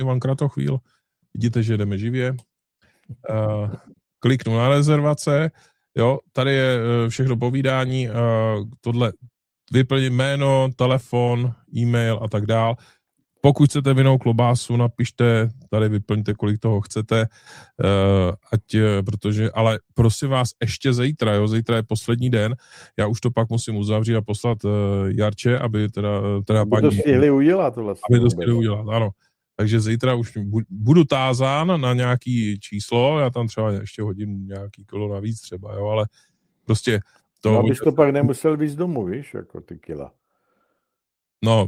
Ivan Kratochvíl. Vidíte, že jdeme živě. Kliknu na rezervace. Jo, tady je všechno povídání. Tohle vyplním jméno, telefon, e-mail a tak dál. Pokud chcete vinnou klobásu, napište, tady vyplňte, kolik toho chcete, ale prosím vás, ještě zítra, jo, zítra je poslední den, já už to pak musím uzavřít a poslat Jarče, aby teda paní... to stihli udělat vlastně. Aby to stihli udělat, ano. Takže zítra už budu tázán na nějaký číslo, já tam třeba ještě hodím nějaký kilo navíc třeba, jo, ale prostě to... No, abys to pak nemusel víc domů, víš, jako ty kila. No,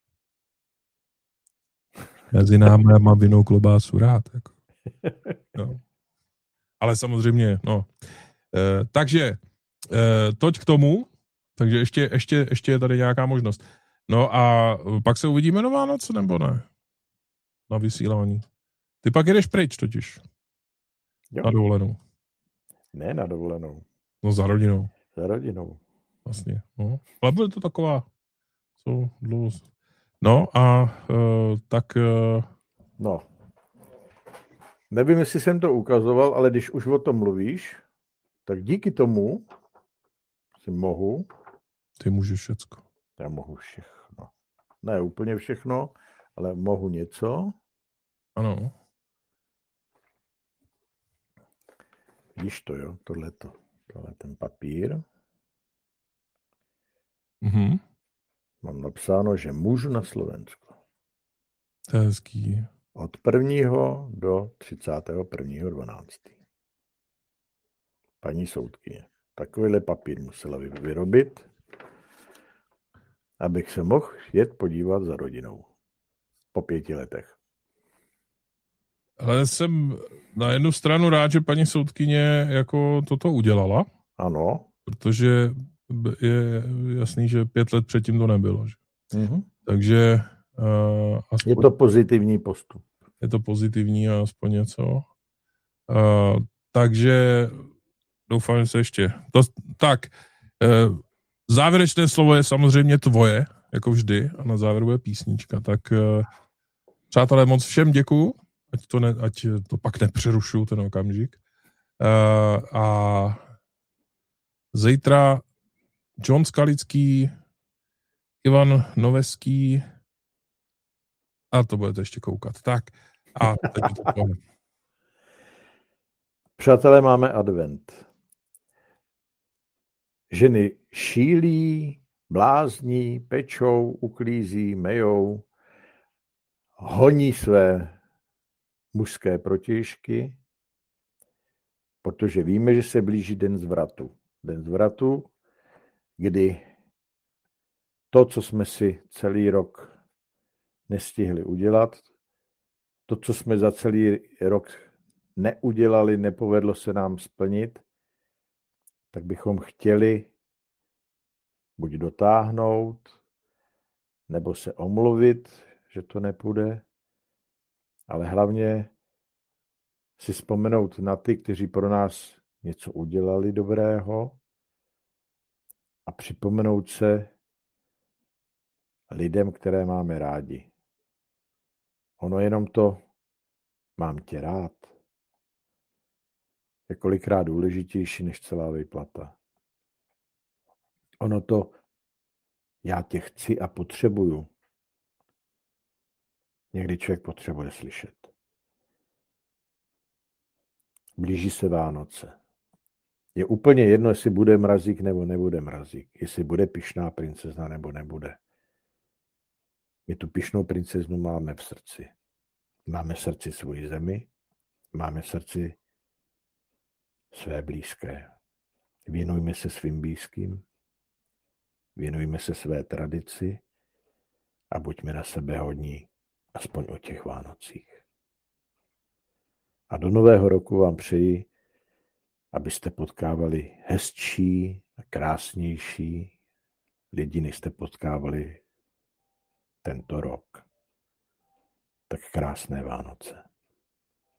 mezi námi já mám vinnou klobásu rád. Jako. No. Ale samozřejmě, no. Takže toť k tomu, takže ještě je tady nějaká možnost. No a pak se uvidíme na Vánoce, nebo ne? Na vysílání. Ty pak jedeš pryč totiž. Jo. Na dovolenou. Ne na dovolenou. No za rodinou. Za rodinou. Vlastně, no. Ale bude to taková, co dlouho... No a tak... No. Nevím, jestli jsem to ukazoval, ale když už o tom mluvíš, tak díky tomu si mohu... Ty můžeš všecko. Já mohu všechno. Ne úplně všechno, ale mohu něco. Ano. Vidíš to, jo? Tohle ten papír. Mhm. Mám napsáno, že můžu na Slovensku. To je hezký. Od 1. do 31.12. Paní soudkyně. Takovýhle papír musela vyrobit, abych se mohl jet podívat za rodinou. Po 5 letech. Ale jsem na jednu stranu rád, že paní soudkyně jako toto udělala. Ano. Protože je jasný, že 5 let předtím to nebylo. Že? Mm-hmm. Takže je to pozitivní postup. Je to pozitivní a aspoň něco. Takže doufám, že se ještě... Závěrečné slovo je samozřejmě tvoje, jako vždy, a na závěr bude písnička. Tak přátelé, moc všem děkuju, ať to pak nepřerušuju ten okamžik. A zítra John Skalický, Ivan Noveský a to budete ještě koukat. Tak a teď to Přátelé, máme advent. Ženy šílí, blázní, pečou, uklízí, mejou, honí své mužské protějšky, protože víme, že se blíží den zvratu. Den zvratu, kdy to, co jsme si celý rok nestihli udělat, to, co jsme za celý rok neudělali, nepovedlo se nám splnit, tak bychom chtěli buď dotáhnout, nebo se omluvit, že to nepůjde, ale hlavně si vzpomenout na ty, kteří pro nás něco udělali dobrého a připomenout se lidem, které máme rádi. Ono jenom to mám tě rád je kolikrát důležitější než celá výplata. Ono to já tě chci a potřebuju. Někdy člověk potřebuje slyšet. Blíží se Vánoce. Je úplně jedno, jestli bude mrazík nebo nebude mrazík. Jestli bude pyšná princezna nebo nebude. My tu pyšnou princeznu máme v srdci. Máme v srdci svoji zemi, máme v srdci své blízké. Věnujme se svým blízkým, věnujme se své tradici a buďme na sebe hodní, aspoň o těch Vánocích. A do nového roku vám přeji, abyste potkávali hezčí a krásnější lidi, než jste potkávali tento rok. Tak krásné Vánoce.